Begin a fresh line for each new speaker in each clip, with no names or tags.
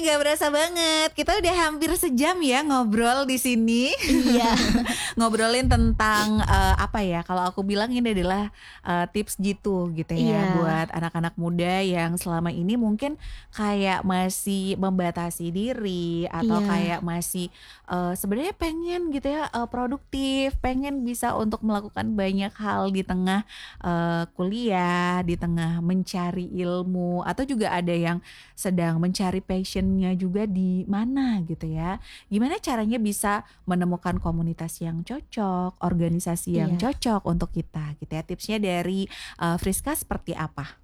gak berasa banget. Kita udah hampir sejam ya ngobrol di sini.
Iya.
Ngobrolin tentang apa ya? Kalau aku bilang ini adalah tips gitu ya
Iya.
buat anak-anak muda yang selama ini mungkin kayak masih membatasi diri atau
Iya.
kayak masih sebenarnya pengen gitu ya produktif, pengen bisa untuk melakukan banyak hal di tengah kuliah, di tengah mencari ilmu, atau juga ada yang sedang mencari passionnya juga di mana gitu ya. Gimana caranya bisa menemukan komunitas yang cocok, organisasi yang
Iya.
cocok untuk kita gitu ya. Tipsnya dari Friska seperti apa?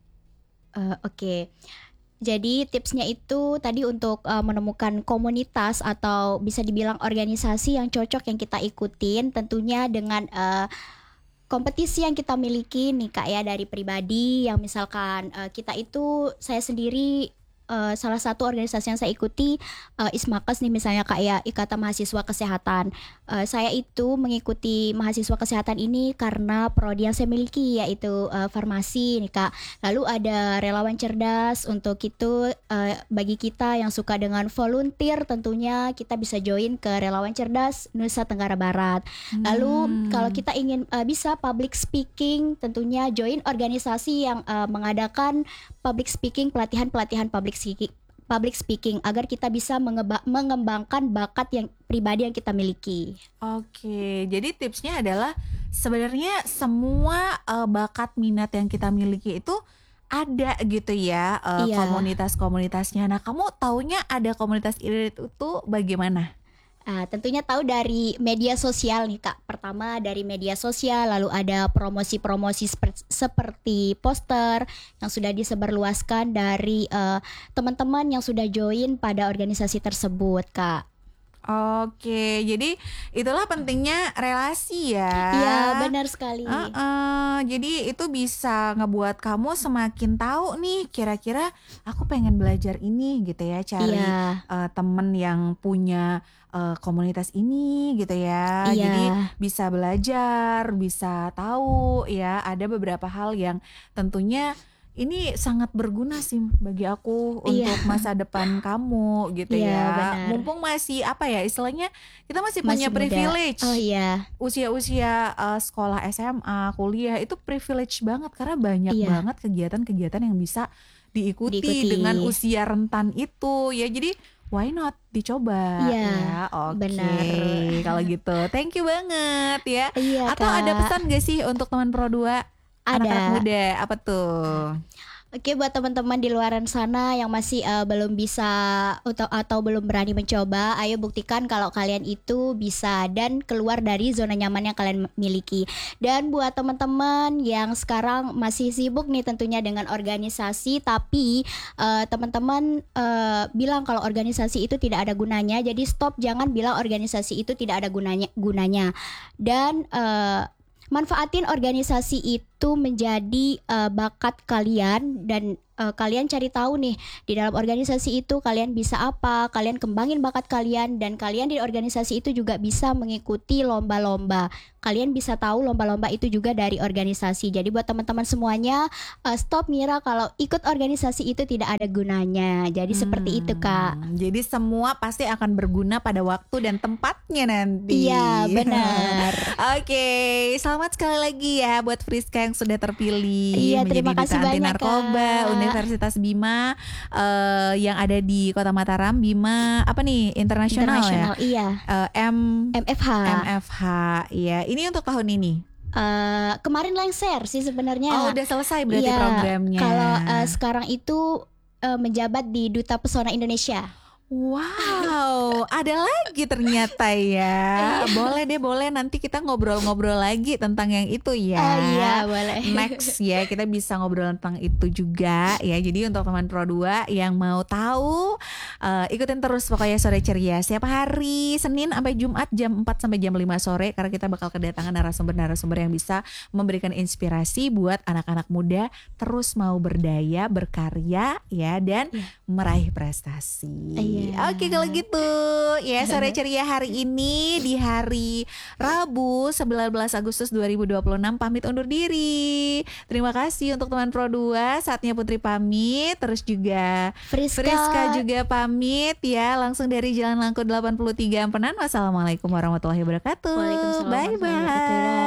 Oke. Jadi tipsnya itu tadi untuk menemukan komunitas atau bisa dibilang organisasi yang cocok yang kita ikutin, tentunya dengan kompetisi yang kita miliki nih Kak ya, dari pribadi yang misalkan kita itu, saya sendiri salah satu organisasi yang saya ikuti Ismakes nih misalnya Kak ya, Ikatan Mahasiswa Kesehatan. Saya itu mengikuti mahasiswa kesehatan ini karena prodi yang saya miliki, yaitu farmasi nih Kak. Lalu ada relawan cerdas, untuk itu bagi kita yang suka dengan volunteer, tentunya kita bisa join ke relawan cerdas Nusa Tenggara Barat. Lalu kalau kita ingin bisa public speaking, tentunya join organisasi yang mengadakan public speaking, pelatihan public speaking agar kita bisa mengembangkan bakat yang pribadi yang kita miliki.
Oke, jadi tipsnya adalah sebenarnya semua bakat minat yang kita miliki itu ada gitu ya,
Iya.
komunitas-komunitasnya. Nah, kamu taunya ada komunitas ini itu bagaimana?
Tentunya tahu dari media sosial nih Kak. Pertama dari media sosial, lalu ada promosi-promosi seperti poster yang sudah disebarluaskan dari teman-teman yang sudah join pada organisasi tersebut Kak.
Oke, jadi itulah pentingnya relasi ya.
Iya, benar sekali.
Jadi itu bisa ngebuat kamu semakin tahu nih, kira-kira aku pengen belajar ini gitu ya, cari
Iya.
temen yang punya komunitas ini gitu ya.
Iya.
Jadi bisa belajar, bisa tahu ya, ada beberapa hal yang tentunya ini sangat berguna sih bagi aku
Iya.
untuk masa depan kamu gitu
Iya,
ya.
benar.
Mumpung masih apa ya istilahnya, kita masih
Masih
punya
muda.
privilege.
Oh iya.
Usia-usia sekolah SMA, kuliah itu privilege banget karena banyak
Iya.
banget kegiatan-kegiatan yang bisa diikuti
Diikuti.
dengan usia rentan itu ya. Jadi why not dicoba
Iya,
ya. Oke,
benar.
kalau gitu thank you banget ya.
Iya
Atau ada
Kak.
pesan gak sih untuk teman Pro 2 anak-anak
Ada.
muda? Apa tuh?
Oke, buat teman-teman di luaran sana yang masih belum bisa atau belum berani mencoba, ayo buktikan kalau kalian itu bisa dan keluar dari zona nyaman yang kalian miliki. Dan buat teman-teman yang sekarang masih sibuk nih tentunya dengan organisasi, tapi teman-teman bilang kalau organisasi itu tidak ada gunanya, jadi stop, jangan bilang organisasi itu tidak ada gunanya. Dan manfaatin organisasi itu menjadi bakat kalian, dan kalian cari tahu nih di dalam organisasi itu kalian bisa apa, kalian kembangin bakat kalian, dan kalian di organisasi itu juga bisa mengikuti lomba-lomba. Kalian bisa tahu lomba-lomba itu juga dari organisasi. Jadi buat teman-teman semuanya, stop ngira kalau ikut organisasi itu tidak ada gunanya. Jadi seperti itu Kak.
Jadi semua pasti akan berguna pada waktu dan tempatnya nanti.
Iya, benar.
Oke, selamat sekali lagi ya buat Friska yang sudah terpilih
Iya,
menjadi
terima
duta
kasih
anti
banyak,
narkoba
Kak.
Universitas Bima yang ada di Kota Mataram. Bima apa nih, internasional ya?
Iya. MFH.
MFH. Iya, ini untuk tahun ini.
Kemarin lengser sih sebenarnya.
Oh, udah selesai berarti
Iya,
programnya.
kalau sekarang itu menjabat di Duta Pesona Indonesia.
Wow, ada lagi ternyata ya. Boleh nanti kita ngobrol-ngobrol lagi tentang yang itu ya.
Oh iya, boleh.
Next ya, kita bisa ngobrol tentang itu juga ya. Jadi untuk teman Pro 2 yang mau tahu, ikutin terus pokoknya Sore Ceria setiap hari Senin sampai Jumat jam 4 sampai jam 5 sore, karena kita bakal kedatangan narasumber-narasumber yang bisa memberikan inspirasi buat anak-anak muda terus mau berdaya, berkarya ya, dan meraih prestasi. Oke, kalau gitu ya, Sore Ceria hari ini di hari Rabu 19 Agustus 2026 pamit undur diri. Terima kasih untuk teman Pro 2. Saatnya Putri pamit, terus juga
Friska
juga pamit. pamit ya langsung dari Jalan Langkut 83 Ampenan. Wassalamualaikum warahmatullahi wabarakatuh.
Waalaikumsalam
Bye
warahmatullahi wabarakatuh.
bye.